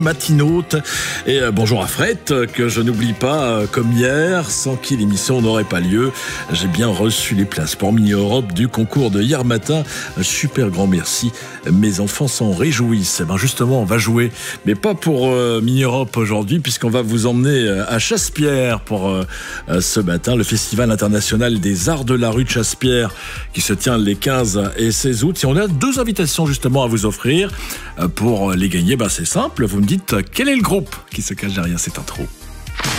Matinaute et bonjour à Fred que je n'oublie pas comme hier, sans qui l'émission n'aurait pas lieu. J'ai bien reçu les places pour Mini Europe du concours de hier matin. Un super grand merci, mes enfants s'en réjouissent. Justement on va jouer, mais pas pour Mini Europe aujourd'hui, puisqu'on va vous emmener à Chassepierre pour ce matin, le Festival international des arts de la rue de Chassepierre qui se tient les 15 et 16 août. Et on a deux invitations justement à vous offrir. Pour les gagner, c'est simple, vous me dites quel est le groupe qui se cache derrière cette intro.